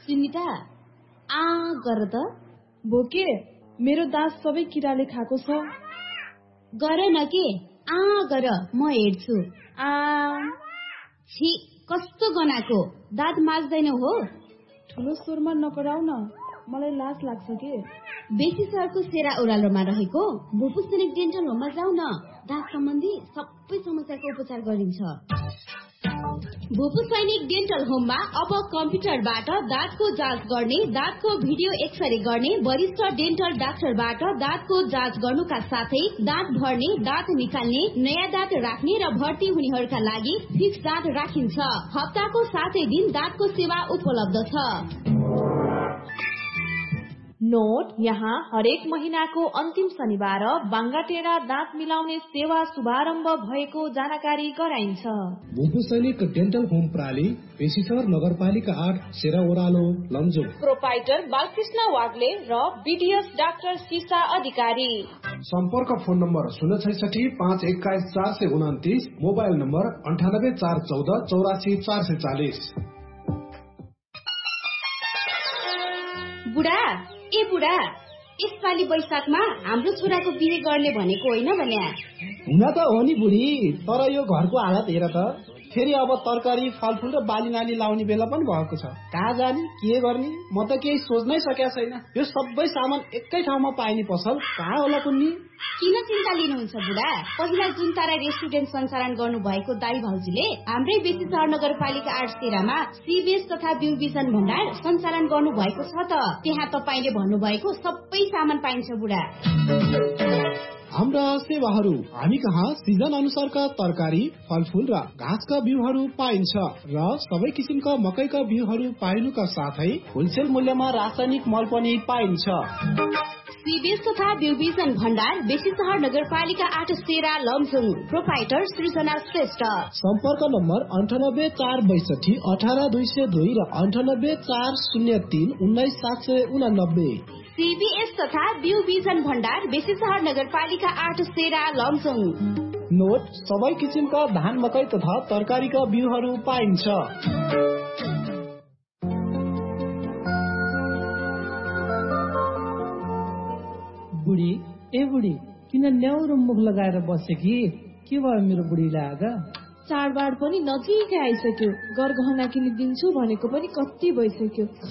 सुनिता आ गर त। बोके मेरो दाँत सबै किराले खाएको छ। गर न के आ गर म हेर्छु। आ छी कस्तो गनाको दाँत माझ्दैन हो। ठुलो स्वरमा नकराउ न, मलाई लाज लाग्छ के। बेसी सरको सेरा ओह्रालोमा रहेको भोपु सैनिक डेन्टल होममा जाऊ न। दाँत सम्बन्धी सबै समस्याको उपचार गरिन्छ। भोपु सैनिक डेन्टल होममा अब कम्प्युटरबाट दाँतको जाँच गर्ने, दाँतको भिडियो एक्सरे गर्ने, वरिष्ठ डेन्टल डाक्टरबाट दाँतको जाँच गर्नुका साथै दाँत भर्ने, दाँत निकाल्ने, नयाँ दाँत राख्ने र भर्ती हुनेहरूका लागि फिक्स दाँत राखिन्छ। हप्ताको 7 दिन दाँतको सेवा उपलब्ध छ। नोट, यहाँ हरेक महिनाको अन्तिम शनिबार बाङ्गाटेरा दाँत मिलाउने सेवा शुभारम्भ भएको जानकारी गराइन्छ। भोपु सैनिक डेन्टल होम प्राली, पेशिसर नगरपालिका 8, सेरा ओह्रालो, लमजुङ। प्रोपाइटर बालकृष्ण वाग्ले र बीडीएस डाक्टर सीसा अधिकारी। सम्पर्क फोन नम्बर 066 521 429, मोबाइल नम्बर 98 414 84 440। बुढा ए बुढा, यसपालि वैशाखमा हाम्रो छोराको बिहे गर्ने भनेको होइन भन्या। हुन त हो नि बुढी, तर यो घरको हालत हेर त। फेरि अब तरकारी फलफुल र बाली नाली लाउने बेला पनि भएको छ। कहाँ जाने के गर्ने म त केही सोच्नै सकेको छैन। यो सबै सामान एकै ठाउँमा पाइने पसल कहाँ होला कुन्नी? किन चिन्ता लिनुहुन्छ बुढा? पहिला जुन तारा रेस्टुरेन्ट सञ्चालन गर्नु भएको दाई भाउजूले हाम्रै बेसी सहर नगरपालिका 8 सेरामा सीबीएस तथा ब्यू विजन भण्डार सञ्चालन गर्नु भएको छ त। त्यहाँ तपाईले भन्नुभएको सबै सामान पाइन्छ बुढा। हाम्रा सेवाहरू, हामी कहाँ सिजन अनुसारका तरकारी, फलफुल र घाँसका बिउहरू पाइन्छ र सबै किसिमका मकैका बिउहरू पाइनुका साथै होलसेल मूल्यमा रासायनिक मल पनि पाइन्छ। सीबीएस तथा ब्यू विजन भण्डार बेसी सहर नगरपालिका 8 सेरा लमजुङ। प्रोपाइटर सृजना श्रेष्ठ। सम्पर्क नम्बर 98 462 18 202 र 98 403 19 789। सीबीएस तथा ब्यू विजन भण्डार बेसी सहर नगरपालिका 8 सेरा लमजुङ। नोट, सबै किसिमका धान मकै तथा तरकारीका बिउहरू पाइन्छ। बुढी ए बुढी, किन न्याउरो मुख लगाएर बसे कि? के भयो मेरो बुढीलाई आज? चाडबाड पनि नजिकै आइसक्यो, गरगहना किनिदिन्छु भनेको पनि कति भइसक्यो।